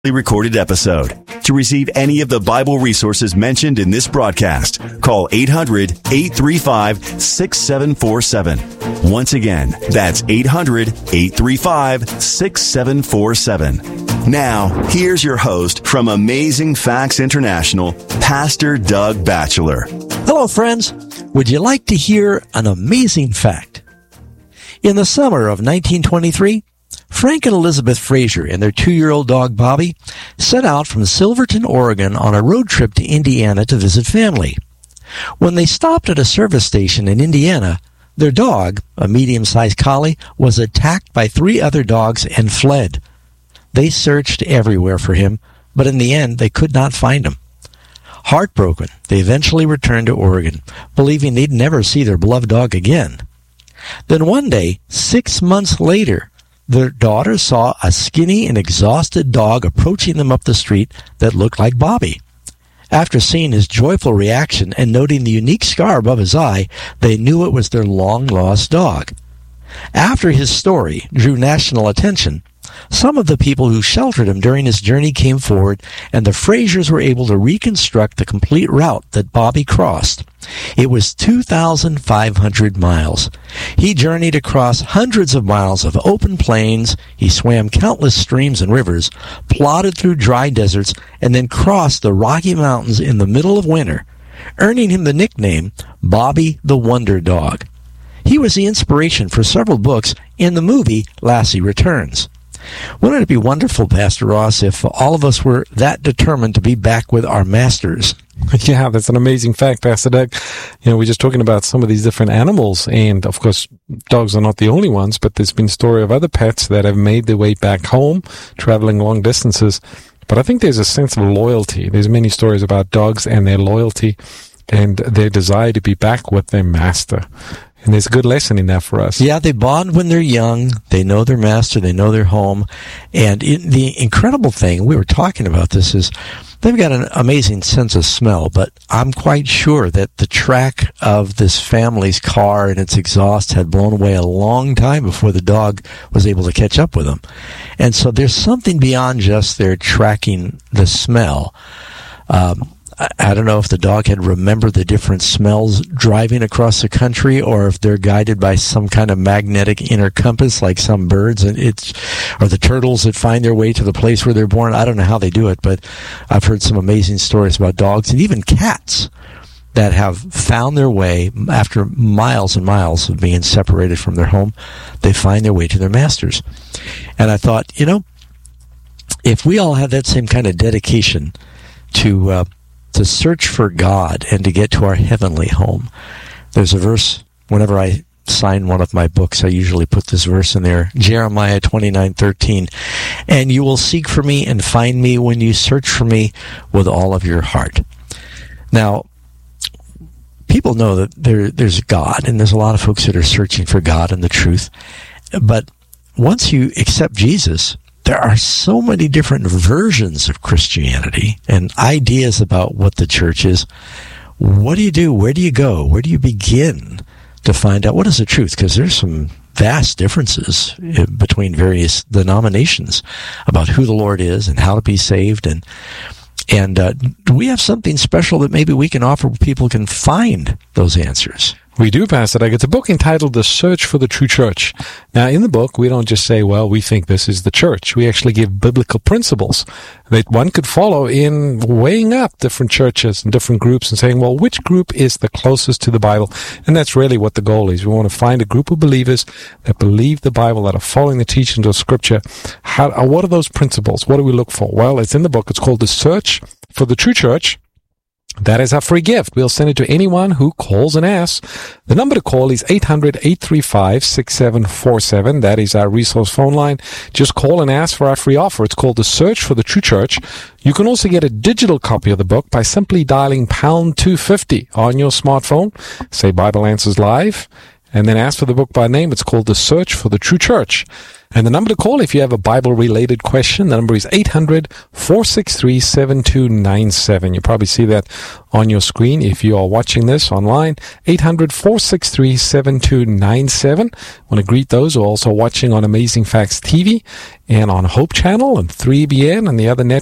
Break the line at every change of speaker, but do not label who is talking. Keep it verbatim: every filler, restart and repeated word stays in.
recorded episode. To receive any of the Bible resources mentioned in this broadcast, call eight hundred, eight three five, six seven four seven. Once again, that's eight hundred, eight three five, six seven four seven. Now, here's your host from Amazing Facts International, Pastor Doug Batchelor.
Hello, friends. Would you like to hear an amazing fact? In the summer of nineteen twenty-three, Frank and Elizabeth Fraser and their two-year-old dog Bobby set out from Silverton, Oregon on a road trip to Indiana to visit family. When they stopped at a service station in Indiana, their dog, a medium-sized collie, was attacked by three other dogs and fled. They searched everywhere for him, but in the end they could not find him. Heartbroken, they eventually returned to Oregon, believing they'd never see their beloved dog again. Then one day, six months later, their daughter saw a skinny and exhausted dog approaching them up the street that looked like Bobby. After seeing his joyful reaction and noting the unique scar above his eye, they knew it was their long-lost dog. After his story drew national attention, some of the people who sheltered him during his journey came forward, and the Frasers were able to reconstruct the complete route that Bobby crossed. It was two thousand five hundred miles. He journeyed across hundreds of miles of open plains, he swam countless streams and rivers, plodded through dry deserts, and then crossed the Rocky Mountains in the middle of winter, earning him the nickname Bobby the Wonder Dog. He was the inspiration for several books and the movie Lassie Returns. Wouldn't it be wonderful, Pastor Ross, if all of us were that determined to be back with our masters?
Yeah, that's an amazing fact, Pastor Doug. You know, we're just talking about some of these different animals, and of course, dogs are not the only ones, but there's been story of other pets that have made their way back home, traveling long distances. But I think there's a sense of loyalty. There's many stories about dogs and their loyalty and their desire to be back with their master. And there's a good lesson in that for us.
Yeah, they bond when they're young. They know their master. They know their home. And it, the incredible thing, we were talking about this, is they've got an amazing sense of smell, but I'm quite sure that the track of this family's car and its exhaust had blown away a long time before the dog was able to catch up with them. And so there's something beyond just their tracking the smell. Um, I don't know if the dog had remembered the different smells driving across the country, or if they're guided by some kind of magnetic inner compass, like some birds, and it's, or the turtles that find their way to the place where they're born. I don't know how they do it, but I've heard some amazing stories about dogs and even cats that have found their way after miles and miles of being separated from their home. They find their way to their masters. And I thought, you know, if we all had that same kind of dedication to uh, to search for God and to get to our heavenly home. There's a verse, whenever I sign one of my books, I usually put this verse in there, Jeremiah twenty-nine thirteen. And you will seek for me and find me when you search for me with all of your heart. Now, people know that there, there's God, and there's a lot of folks that are searching for God and the truth. But once you accept Jesus, there are so many different versions of Christianity and ideas about what the church is. What do you do? Where do you go? Where do you begin to find out what is the truth? Because there's some vast differences between various denominations about who the Lord is and how to be saved. And and uh, do we have something special that maybe we can offer where people can find those answers?
We do, Pastor Doug. It's a book entitled The Search for the True Church. Now, in the book, we don't just say, well, we think this is the church. We actually give biblical principles that one could follow in weighing up different churches and different groups and saying, well, which group is the closest to the Bible? And that's really what the goal is. We want to find a group of believers that believe the Bible, that are following the teachings of Scripture. How, what are those principles? What do we look for? Well, it's in the book. It's called The Search for the True Church. That is our free gift. We'll send it to anyone who calls and asks. The number to call is eight hundred, eight three five, six seven four seven. That is our resource phone line. Just call and ask for our free offer. It's called The Search for the True Church. You can also get a digital copy of the book by simply dialing pound two fifty on your smartphone. Say Bible Answers Live. and then ask for the book by name. It's called The Search for the True Church. And the number to call if you have a Bible-related question, the number is eight hundred, four six three, seven two nine seven. You probably see that on your screen if you are watching this online. eight hundred, four six three, seven two nine seven. I want to greet those who are also watching on Amazing Facts T V and on Hope Channel and three B N and the other networks.